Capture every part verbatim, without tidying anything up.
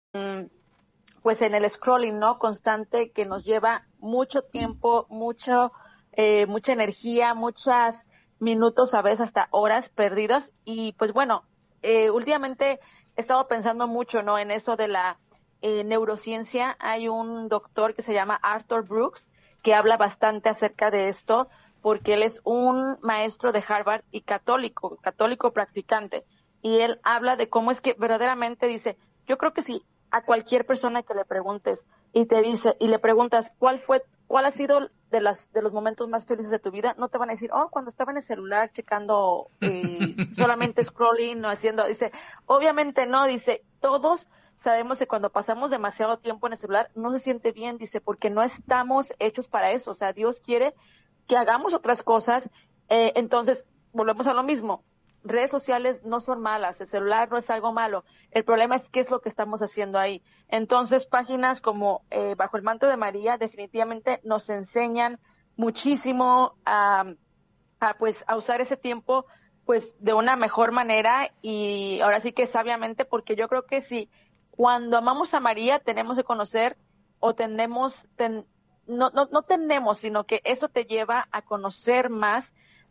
pues en el scrolling, ¿no? Constante que nos lleva mucho tiempo, mucho, eh, mucha energía, muchos minutos, a veces hasta horas perdidas. Y pues bueno, eh, últimamente he estado pensando mucho, ¿no? En eso de la eh, neurociencia. Hay un doctor que se llama Arthur Brooks que habla bastante acerca de esto porque él es un maestro de Harvard y católico, católico practicante. Y él habla de cómo es que verdaderamente dice, yo creo que si a cualquier persona que le preguntes y te dice y le preguntas cuál fue cuál ha sido de las de los momentos más felices de tu vida, no te van a decir, oh, cuando estaba en el celular checando eh, solamente scrolling o haciendo, dice, obviamente no, dice, todos sabemos que cuando pasamos demasiado tiempo en el celular no se siente bien, dice, porque no estamos hechos para eso, o sea, Dios quiere que hagamos otras cosas, eh, entonces volvemos a lo mismo, redes sociales no son malas, el celular no es algo malo, el problema es qué es lo que estamos haciendo ahí. Entonces, páginas como eh, Bajo el Manto de María definitivamente nos enseñan muchísimo a, a, pues, a usar ese tiempo pues de una mejor manera y ahora sí que sabiamente, porque yo creo que si cuando amamos a María tenemos que conocer o tenemos, ten, no, no, no tenemos, sino que eso te lleva a conocer más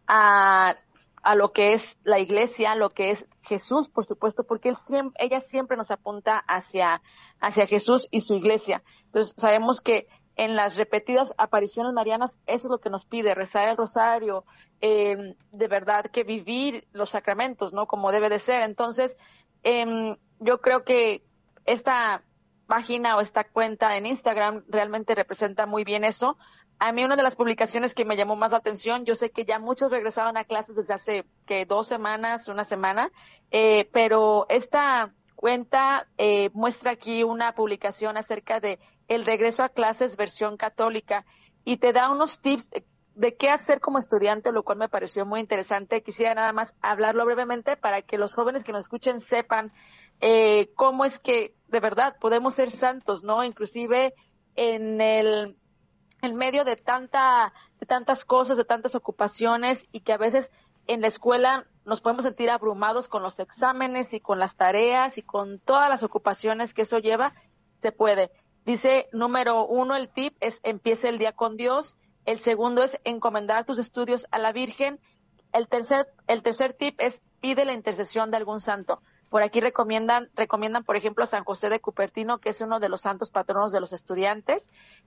a a lo que es la iglesia, lo que es Jesús, por supuesto, porque él siempre, ella siempre nos apunta hacia, hacia Jesús y su iglesia. Entonces, sabemos que en las repetidas apariciones marianas, eso es lo que nos pide, rezar el rosario, eh, de verdad que vivir los sacramentos, ¿no? Como debe de ser. Entonces, eh, yo creo que esta página o esta cuenta en Instagram realmente representa muy bien eso. A mí una de las publicaciones que me llamó más la atención, yo sé que ya muchos regresaban a clases desde hace que dos semanas, una semana, eh, pero esta cuenta eh, muestra aquí una publicación acerca de el regreso a clases versión católica y te da unos tips de, de qué hacer como estudiante, lo cual me pareció muy interesante. Quisiera nada más hablarlo brevemente para que los jóvenes que nos escuchen sepan eh, cómo es que de verdad podemos ser santos, ¿no? Inclusive en el en medio de tanta de tantas cosas, de tantas ocupaciones y que a veces en la escuela nos podemos sentir abrumados con los exámenes y con las tareas y con todas las ocupaciones que eso lleva, se puede. Dice, número uno, el tip es empiece el día con Dios. El segundo es encomendar tus estudios a la Virgen. El tercer, el tercer tip es pide la intercesión de algún santo. Por aquí recomiendan, recomiendan, por ejemplo, a San José de Cupertino, que es uno de los santos patronos de los estudiantes.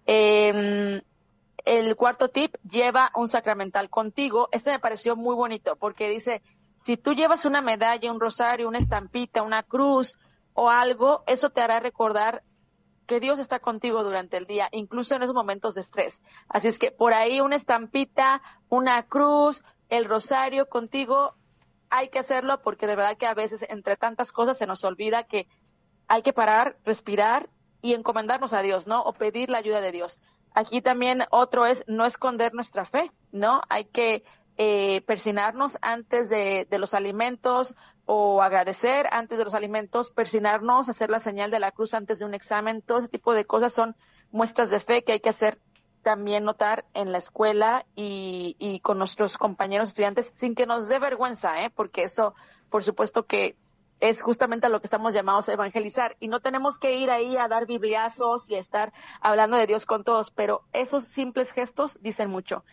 Eh, el cuarto tip, lleva un sacramental contigo. Este me pareció muy bonito porque dice, si tú llevas una medalla, un rosario, una estampita, una cruz o algo, eso te hará recordar que Dios está contigo durante el día, incluso en esos momentos de estrés. Así es que por ahí una estampita, una cruz, el rosario contigo, hay que hacerlo porque de verdad que a veces entre tantas cosas se nos olvida que hay que parar, respirar y encomendarnos a Dios, ¿no? O pedir la ayuda de Dios. Aquí también otro es no esconder nuestra fe, ¿no? Hay que eh, persinarnos antes de, de los alimentos o agradecer antes de los alimentos, persinarnos, hacer la señal de la cruz antes de un examen, todo ese tipo de cosas son muestras de fe que hay que hacer también notar en la escuela y, y con nuestros compañeros estudiantes sin que nos dé vergüenza, ¿eh? Porque eso, por supuesto que es justamente a lo que estamos llamados a evangelizar y no tenemos que ir ahí a dar bibliazos y a estar hablando de Dios con todos, pero esos simples gestos dicen mucho.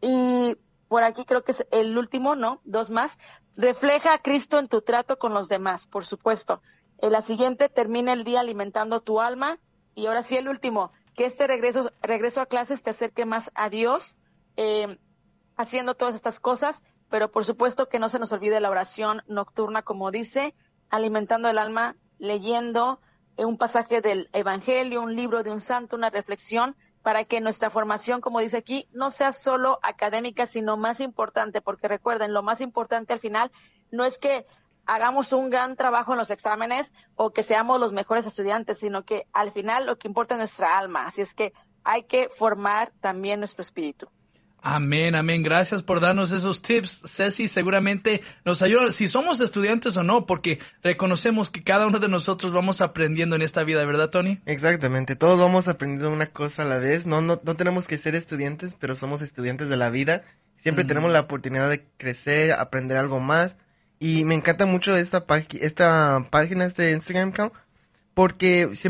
Y por aquí creo que es el último, ¿no? Dos más. Refleja a Cristo en tu trato con los demás, por supuesto. En la siguiente, termina el día alimentando tu alma. Y ahora sí el último, que este regreso, regreso a clases te acerque más a Dios, eh, haciendo todas estas cosas, pero por supuesto que no se nos olvide la oración nocturna, como dice, alimentando el alma, leyendo eh, un pasaje del Evangelio, un libro de un santo, una reflexión, para que nuestra formación, como dice aquí, no sea solo académica, sino más importante, porque recuerden, lo más importante al final no es que hagamos un gran trabajo en los exámenes o que seamos los mejores estudiantes, sino que al final lo que importa es nuestra alma. Así es que hay que formar también nuestro espíritu. Amén, amén. Gracias por darnos esos tips, Ceci. Seguramente nos ayuda, si somos estudiantes o no, porque reconocemos que cada uno de nosotros vamos aprendiendo en esta vida, ¿verdad, Tony? Exactamente, todos vamos aprendiendo una cosa a la vez. No, no, no tenemos que ser estudiantes, pero somos estudiantes de la vida. Siempre mm. tenemos la oportunidad de crecer, aprender algo más. Y me encanta mucho esta, pag- esta página, este Instagram account, porque siempre